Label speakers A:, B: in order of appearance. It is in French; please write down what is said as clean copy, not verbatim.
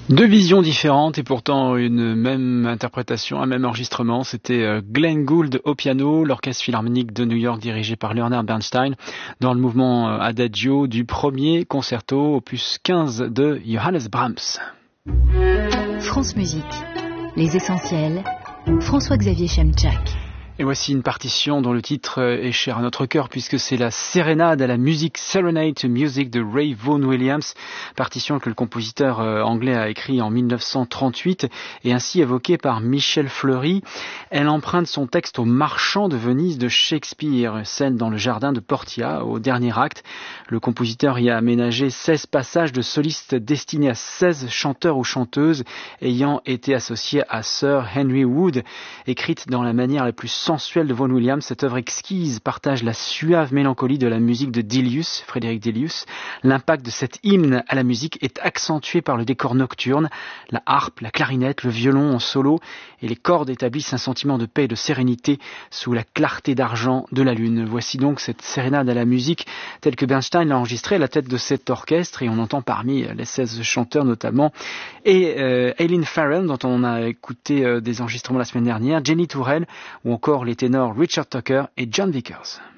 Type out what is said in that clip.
A: Deux visions différentes et pourtant une même interprétation, un même enregistrement. C'était Glenn Gould au piano, l'Orchestre Philharmonique de New York dirigé par Leonard Bernstein dans le mouvement Adagio du premier concerto opus 15 de Johannes Brahms.
B: France Musique, les essentiels, François-Xavier Chemczak.
A: Et voici une partition dont le titre est cher à notre cœur puisque c'est la sérénade à la musique, Serenade to Music de Ray Vaughan Williams, partition que le compositeur anglais a écrit en 1938 et ainsi évoquée par Michel Fleury. Elle emprunte son texte au Marchand de Venise de Shakespeare, scène dans le jardin de Portia au dernier acte. Le compositeur y a aménagé 16 passages de solistes destinés à 16 chanteurs ou chanteuses ayant été associés à Sir Henry Wood, écrite dans la manière la plus sensuelle de Vaughan Williams. Cette œuvre exquise partage la suave mélancolie de la musique de Delius, Frédéric Delius. L'impact de cet hymne à la musique est accentué par le décor nocturne, la harpe, la clarinette, le violon en solo et les cordes établissent un sentiment de paix et de sérénité sous la clarté d'argent de la lune. Voici donc cette sérénade à la musique telle que Bernstein l'a enregistrée à la tête de cet orchestre et on entend parmi les 16 chanteurs notamment et Eileen Farrell dont on a écouté des enregistrements la semaine dernière, Jenny Tourelle ou encore les ténors Richard Tucker et John Vickers.